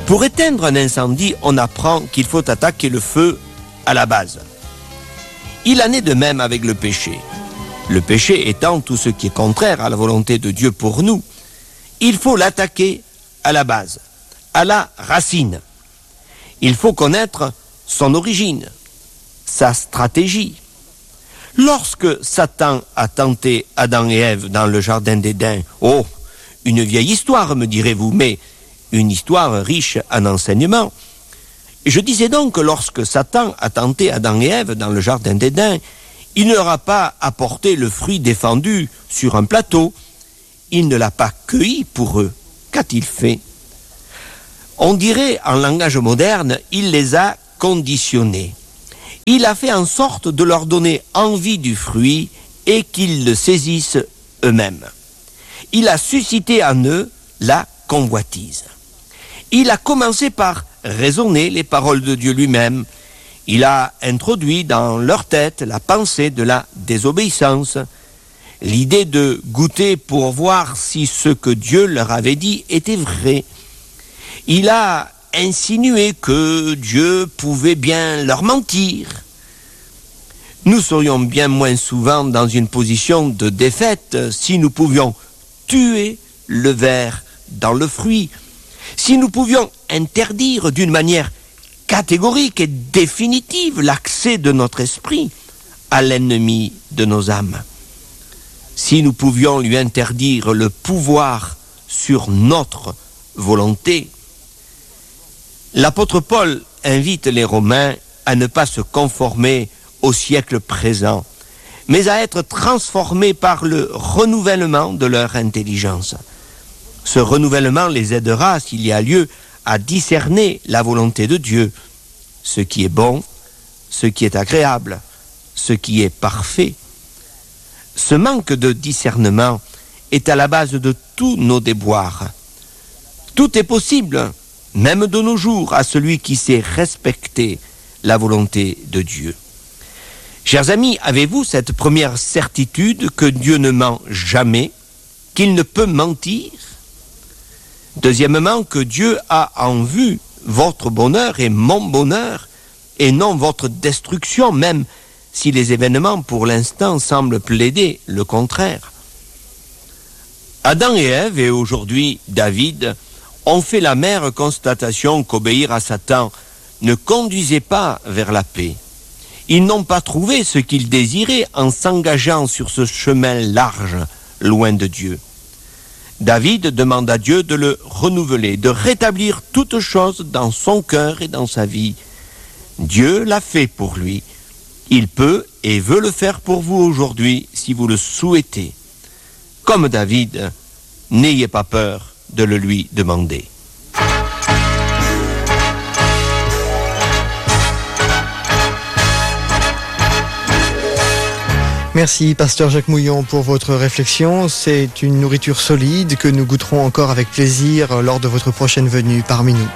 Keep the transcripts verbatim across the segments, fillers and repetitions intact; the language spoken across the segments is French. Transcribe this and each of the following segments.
Pour éteindre un incendie, on apprend qu'il faut attaquer le feu à la base. Il en est de même avec le péché. Le péché étant tout ce qui est contraire à la volonté de Dieu pour nous, il faut l'attaquer à la base, à la racine. Il faut connaître son origine, sa stratégie. Lorsque Satan a tenté Adam et Ève dans le jardin d'Éden, oh, une vieille histoire, me direz-vous, mais une histoire riche en enseignements. Je disais donc que lorsque Satan a tenté Adam et Ève dans le jardin d'Éden, il ne leur a pas apporté le fruit défendu sur un plateau. Il ne l'a pas cueilli pour eux. Qu'a-t-il fait? On dirait, en langage moderne, il les a conditionnés. Il a fait en sorte de leur donner envie du fruit et qu'ils le saisissent eux-mêmes. Il a suscité en eux la convoitise. Il a commencé par raisonner les paroles de Dieu lui-même. Il a introduit dans leur tête la pensée de la désobéissance, l'idée de goûter pour voir si ce que Dieu leur avait dit était vrai. Il a insinué que Dieu pouvait bien leur mentir. Nous serions bien moins souvent dans une position de défaite si nous pouvions tuer le ver dans le fruit, si nous pouvions interdire d'une manière catégorique et définitive l'accès de notre esprit à l'ennemi de nos âmes, si nous pouvions lui interdire le pouvoir sur notre volonté. L'apôtre Paul invite les Romains à ne pas se conformer au siècle présent, mais à être transformés par le renouvellement de leur intelligence. Ce renouvellement les aidera, s'il y a lieu, à discerner la volonté de Dieu, ce qui est bon, ce qui est agréable, ce qui est parfait. Ce manque de discernement est à la base de tous nos déboires. Tout est possible, même de nos jours, à celui qui sait respecter la volonté de Dieu. Chers amis, avez-vous cette première certitude que Dieu ne ment jamais, qu'il ne peut mentir? Deuxièmement, que Dieu a en vue votre bonheur et mon bonheur, et non votre destruction, même si les événements pour l'instant semblent plaider le contraire. Adam et Ève, et aujourd'hui David, ont fait l'amère constatation qu'obéir à Satan ne conduisait pas vers la paix. Ils n'ont pas trouvé ce qu'ils désiraient en s'engageant sur ce chemin large, loin de Dieu. David demande à Dieu de le renouveler, de rétablir toutes choses dans son cœur et dans sa vie. Dieu l'a fait pour lui. Il peut et veut le faire pour vous aujourd'hui si vous le souhaitez. Comme David, n'ayez pas peur de le lui demander. Merci, pasteur Jacques Mouillon, pour votre réflexion. C'est une nourriture solide que nous goûterons encore avec plaisir lors de votre prochaine venue parmi nous.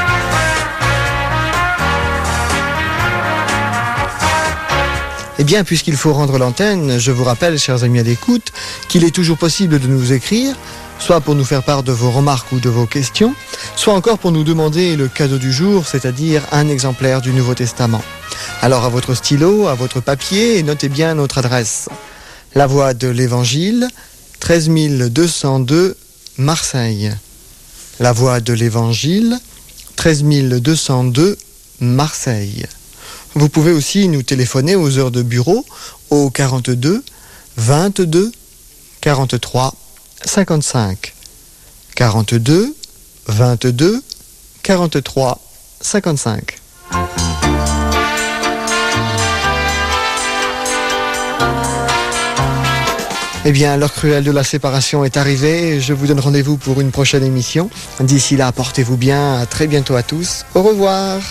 Eh bien, puisqu'il faut rendre l'antenne, je vous rappelle, chers amis à l'écoute, qu'il est toujours possible de nous écrire, soit pour nous faire part de vos remarques ou de vos questions, soit encore pour nous demander le cadeau du jour, c'est-à-dire un exemplaire du Nouveau Testament. Alors à votre stylo, à votre papier, et notez bien notre adresse. La Voix de l'Évangile, treize mille deux cent deux, Marseille. La Voix de l'Évangile, treize mille deux cent deux, Marseille. Vous pouvez aussi nous téléphoner aux heures de bureau au quarante-deux, vingt-deux, quarante-trois, cinquante-cinq. quarante-deux, vingt-deux, quarante-trois, cinquante-cinq. Eh bien, l'heure cruelle de la séparation est arrivée. Je vous donne rendez-vous pour une prochaine émission. D'ici là, portez-vous bien. À très bientôt à tous. Au revoir.